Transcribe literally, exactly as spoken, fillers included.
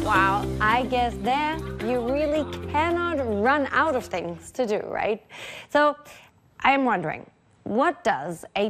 Wow, I guess there you really cannot run out of things to do, right? So I'm wondering, what does a